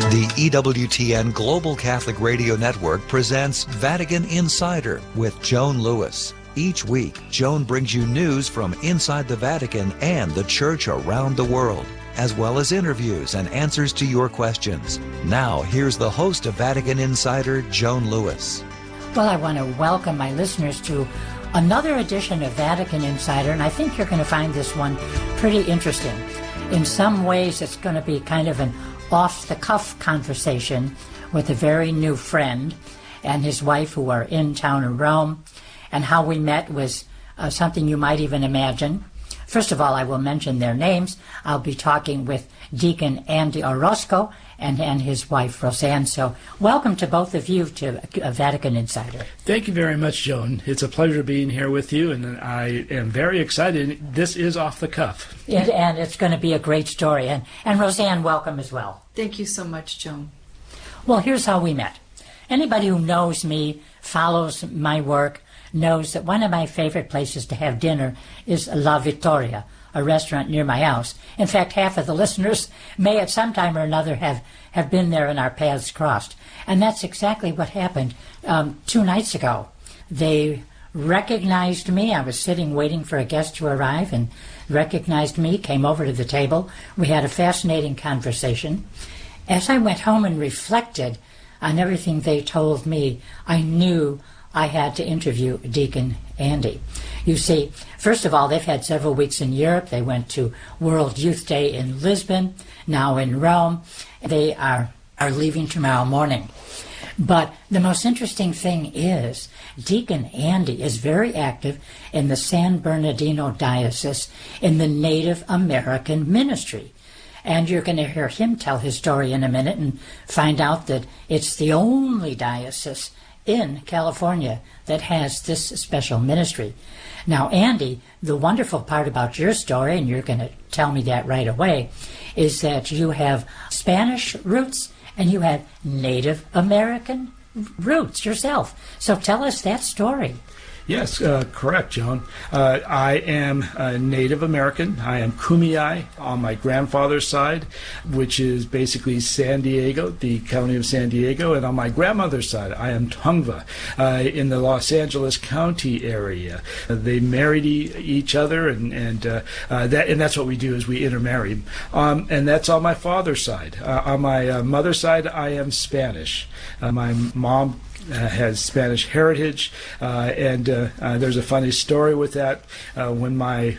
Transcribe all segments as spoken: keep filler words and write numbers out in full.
The E W T N Global Catholic Radio Network presents Vatican Insider with Joan Lewis. Each week, Joan brings you news from inside the Vatican and the Church around the world, as well as interviews and answers to your questions. Now, here's the host of Vatican Insider, Joan Lewis. Well, I want to welcome my listeners to another edition of Vatican Insider, and I think you're going to find this one pretty interesting. In some ways, it's going to be kind of an off-the-cuff conversation with a very new friend and his wife who are in town in Rome, and how we met was uh, something you might even imagine. First of all, I will mention their names. I'll be talking with Deacon Andy Orozco and, and his wife, Roseanne. So welcome to both of you to uh, Vatican Insider. Thank you very much, Joan. It's a pleasure being here with you, and I am very excited. This is off the cuff. It, and it's going to be a great story. And, and Roseanne, welcome as well. Thank you so much, Joan. Well, here's how we met. Anybody who knows me, follows my work, knows that one of my favorite places to have dinner is La Vittoria, a restaurant near my house. In fact, half of the listeners may at some time or another have, have been there and our paths crossed. And that's exactly what happened um, two nights ago. They recognized me. I was sitting waiting for a guest to arrive and recognized me, came over to the table. We had a fascinating conversation. As I went home and reflected on everything they told me, I knew I had to interview Deacon Andy. You see, first of all, they've had several weeks in Europe. They went to World Youth Day in Lisbon, now in Rome. They are, are leaving tomorrow morning. But the most interesting thing is Deacon Andy is very active in the San Bernardino Diocese in the Native American ministry. And you're going to hear him tell his story in a minute and find out that it's the only diocese in California that has this special ministry. Now, Andy, the wonderful part about your story, and you're going to tell me that right away, is that you have Spanish roots and you have Native American roots yourself. So tell us that story. Yes, uh, correct, Joan. Uh, I am a Native American. I am Kumeyaay on my grandfather's side, which is basically San Diego, the county of San Diego. And on my grandmother's side, I am Tongva uh, in the Los Angeles County area. Uh, they married e- each other, and and uh, uh, that and that's what we do is we intermarry. Um, and that's on my father's side. Uh, on my uh, mother's side, I am Spanish. Uh, my mom Uh, has Spanish heritage, uh, and uh, uh, there's a funny story with that. Uh, when my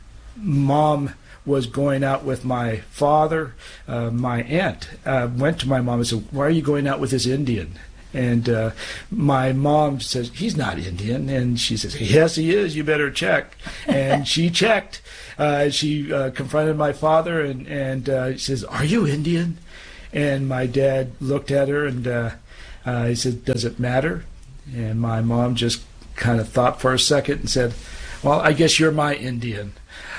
mom was going out with my father, uh, my aunt uh, went to my mom and said, "Why are you going out with this Indian?" And uh, my mom says, "He's not Indian." And she says, "Yes, he is. You better check." And she checked. Uh, she uh, confronted my father and, and uh, she says, "Are you Indian?" And my dad looked at her and uh, Uh, he said, "Does it matter?" And my mom just kind of thought for a second and said, "Well, I guess you're my Indian."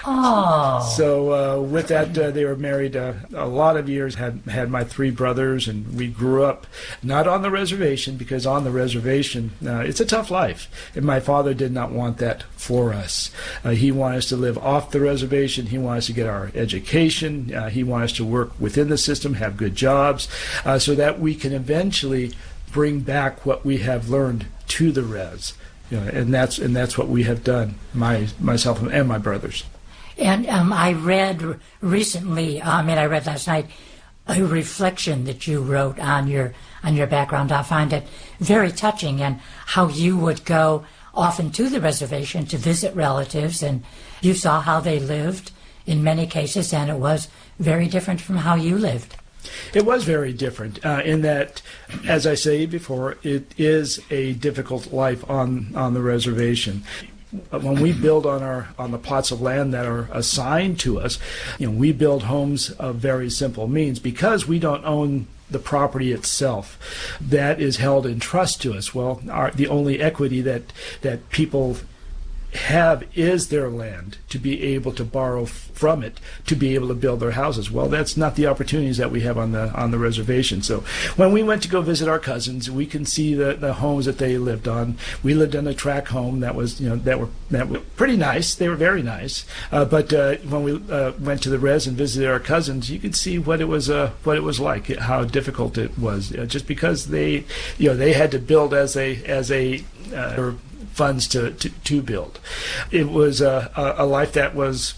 Oh. So uh, with that, uh, they were married uh, a lot of years, had had my three brothers, and we grew up not on the reservation, because on the reservation, uh, it's a tough life. And my father did not want that for us. Uh, he wanted us to live off the reservation. He wanted us to get our education. Uh, he wanted us to work within the system, have good jobs, uh, so that we can eventually bring back what we have learned to the res. You know, and that's and that's what we have done, my myself and my brothers. And um, I read recently, I mean, I read last night, a reflection that you wrote on your on your background. I find it very touching, and how you would go often to the reservation to visit relatives, and you saw how they lived in many cases, and it was very different from how you lived. It was very different uh, in that, as I said before, it is a difficult life on, on the reservation. When we build on our on the plots of land that are assigned to us, you know, we build homes of very simple means because we don't own the property itself. That is held in trust to us. Well, our, the only equity that that people have is their land to be able to borrow from it to be able to build their houses. Well, that's not the opportunities that we have on the on the reservation. So when we went to go visit our cousins, we can see the, the homes that they lived on. We lived in a tract home that was, you know, that were that were pretty nice. They were very nice. Uh, but uh, when we uh, went to the res and visited our cousins, you could see what it was uh, what it was like, how difficult it was. Uh, just because they, you know, they had to build as a as a uh, funds to, to, to build. It was a, a life that was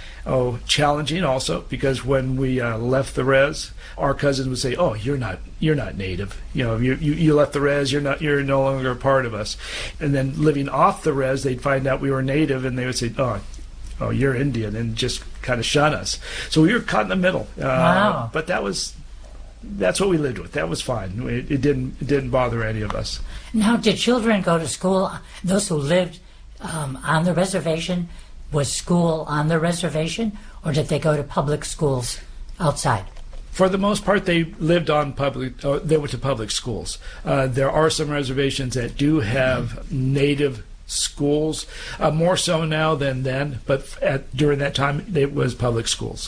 oh challenging also, because when we uh, left the res, our cousins would say, "Oh, you're not you're not native. You know, you, you you left the res. You're not you're no longer a part of us." And then living off the res, they'd find out we were native, and they would say, "Oh, oh, you're Indian," and just kind of shun us. So we were caught in the middle. Uh, wow. But that was. That's what we lived with. That was fine. It, it didn't it didn't bother any of us. Now, did children go to school? Those who lived um, on the reservation, was school on the reservation, or did they go to public schools outside? For the most part, they lived on public. Uh, they went to public schools. Uh, there are some reservations that do have mm-hmm. native schools, uh, more so now than then. But at, during that time, it was public schools.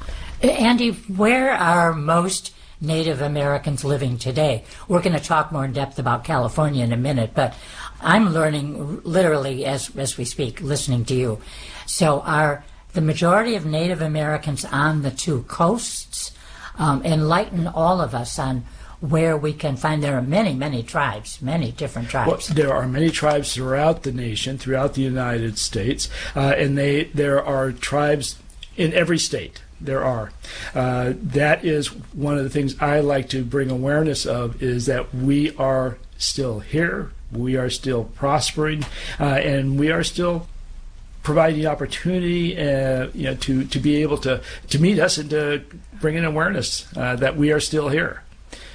Andy, where are most Native Americans living today? We're going to talk more in depth about California in a minute, but I'm learning literally as as we speak, listening to you. So are the majority of Native Americans on the two coasts? Um, enlighten all of us on where we can find. There are many, many tribes, many different tribes. Well, there are many tribes throughout the nation, throughout the United States, uh, and they there are tribes in every state. There are. Uh, that is one of the things I like to bring awareness of, is that we are still here, we are still prospering, uh, and we are still providing opportunity uh, you know, to, to be able to, to meet us and to bring in awareness uh, that we are still here.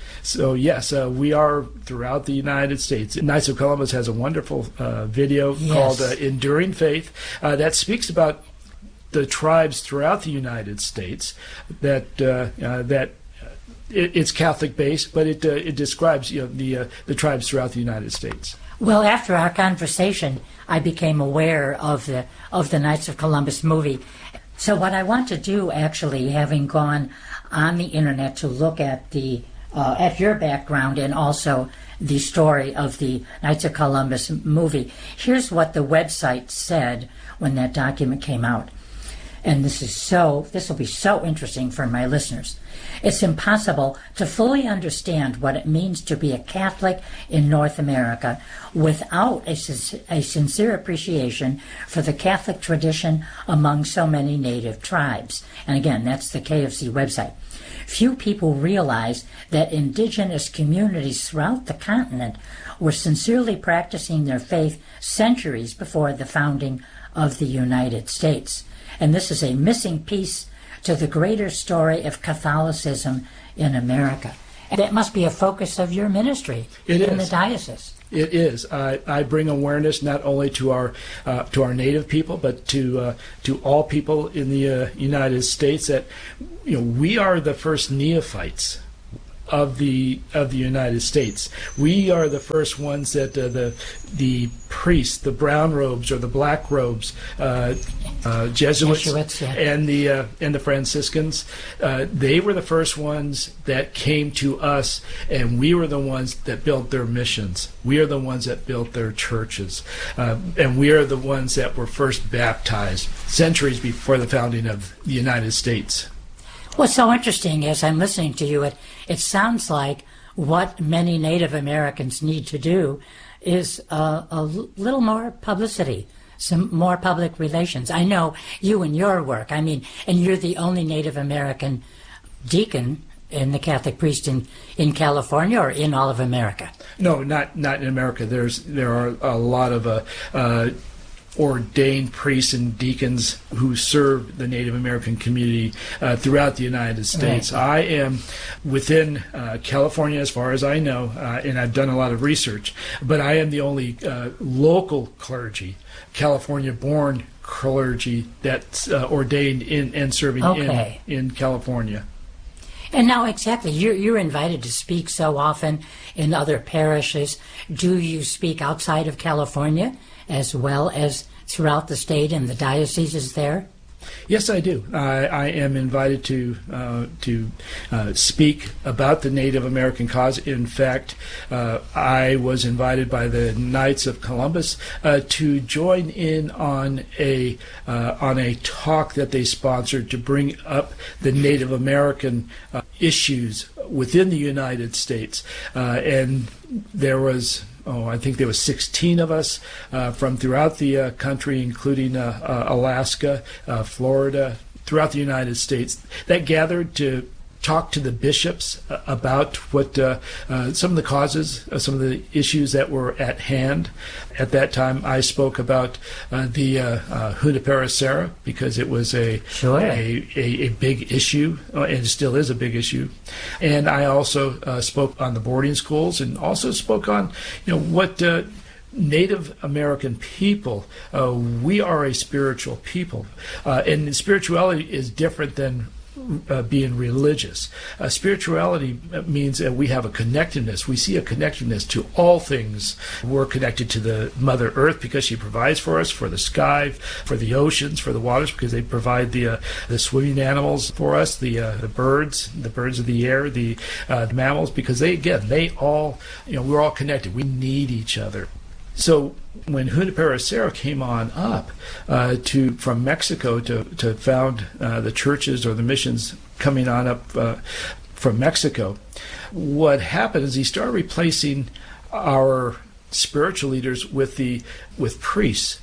So yes, uh, we are throughout the United States. Knights of Columbus has a wonderful uh, video yes. called uh, Enduring Faith uh, that speaks about the tribes throughout the United States, that uh, uh, that it, it's Catholic based, but it uh, it describes, you know, the uh, the tribes throughout the United States. Well, after our conversation, I became aware of the of the Knights of Columbus movie. So what I want to do, actually, having gone on the internet to look at the uh, at your background and also the story of the Knights of Columbus movie, here's what the website said when that document came out. And this is so, this will be so interesting for my listeners. It's impossible to fully understand what it means to be a Catholic in North America without a, a sincere appreciation for the Catholic tradition among so many native tribes. And again, that's the K F C website. Few people realize that indigenous communities throughout the continent were sincerely practicing their faith centuries before the founding of the United States. And this is a missing piece to the greater story of Catholicism in America. And that must be a focus of your ministry it in is. the diocese. It is. I, I bring awareness not only to our uh, to our native people, but to uh, to all people in the uh, United States, that, you know, we are the first neophytes of the of the United States. We are the first ones that uh, the the priests, the brown robes or the black robes, uh, uh, Jesuits, Jesuits yeah. and the uh, and the Franciscans, uh, they were the first ones that came to us, and we were the ones that built their missions. We are the ones that built their churches, uh, and we are the ones that were first baptized centuries before the founding of the United States. What's so interesting as I'm listening to you, it, it sounds like what many Native Americans need to do is uh, a little more publicity, some more public relations. I know you and your work, I mean, and you're the only Native American deacon in the Catholic priest in, in California or in all of America? No, not not in America. There's There are a lot of uh, uh, ordained priests and deacons who serve the Native American community uh, throughout the United States. Right. I am within uh, California, as far as I know, uh, and I've done a lot of research, but I am the only uh, local clergy, California-born clergy, that's uh, ordained in and serving okay. in, in California. And now, exactly, you're, you're invited to speak so often in other parishes. Do you speak outside of California as well as throughout the state and the dioceses there? Yes, I do. I, I am invited to uh, to uh, speak about the Native American cause. In fact, uh, I was invited by the Knights of Columbus uh, to join in on a uh, on a talk that they sponsored to bring up the Native American uh, issues within the United States, uh, and there was. Oh, I think there was sixteen of us uh, from throughout the uh, country, including uh, uh, Alaska, uh, Florida, throughout the United States, that gathered to talk to the bishops uh, about what uh, uh, some of the causes, uh, some of the issues that were at hand. At that time, I spoke about uh, the uh, uh, Junipero Serra because it was a, sure. a, a, a big issue, uh, and it still is a big issue. And I also uh, spoke on the boarding schools, and also spoke on, you know, what uh, Native American people, uh, we are a spiritual people, uh, and spirituality is different than Uh, being religious. Uh, spirituality means that we have a connectedness. We see a connectedness to all things. We're connected to the Mother Earth because she provides for us, for the sky, for the oceans, for the waters because they provide the uh, the swimming animals for us, the uh, the birds, the birds of the air, the, uh, the mammals, because they again they all, you know, we're all connected. We need each other. So when Junipero Serra came on up uh, to from Mexico to to found uh, the churches or the missions coming on up uh, from Mexico, what happened is he started replacing our spiritual leaders with the with priests.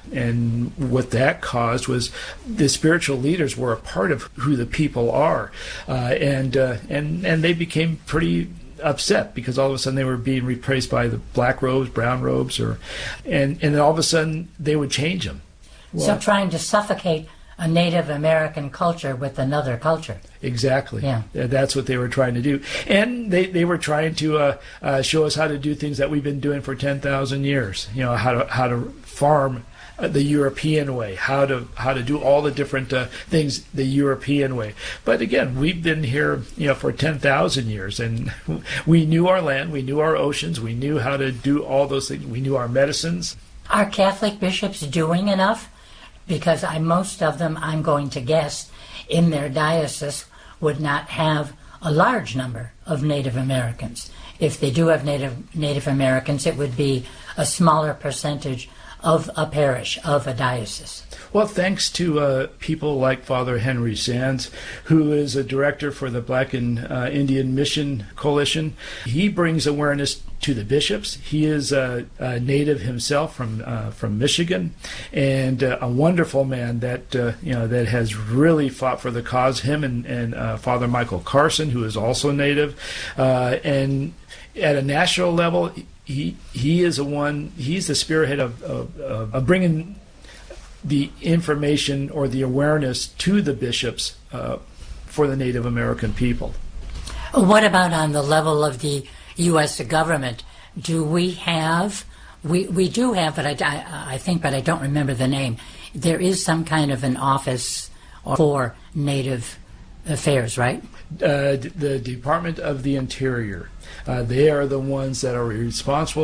And what that caused was the spiritual leaders were a part of who the people are, uh, and uh, and and they became pretty upset because all of a sudden they were being replaced by the black robes, brown robes, or and and then all of a sudden they would change them. Well, so trying to suffocate a Native American culture with another culture. Exactly. Yeah. That's what they were trying to do. And they, they were trying to uh, uh, show us how to do things that we've been doing for ten thousand years. You know, how to how to farm the European way, how to how to do all the different uh, things the European way. But again, we've been here, you know, for ten thousand years, and we knew our land, we knew our oceans, we knew how to do all those things, we knew our medicines. Are Catholic bishops doing enough? Because I, most of them, I'm going to guess, in their diocese would not have a large number of Native Americans. If they do have Native Native Americans, it would be a smaller percentage of a parish, of a diocese. Well, thanks to uh, people like Father Henry Sands, who is a director for the Black and uh, Indian Mission Coalition. He brings awareness to the bishops. He is a, a native himself from uh, from Michigan, and uh, a wonderful man that uh, you know that has really fought for the cause. Him and, and uh, Father Michael Carson, who is also native, uh, and at a national level, he he is a one. He's the spearhead of of, of bringing the information or the awareness to the bishops uh, for the Native American people. What about on the level of the U S government? Do we have, we, we do have, but I, I, I think, but I don't remember the name. There is some kind of an office for Native Affairs, right? Uh, the Department of the Interior. Uh, they are the ones that are responsible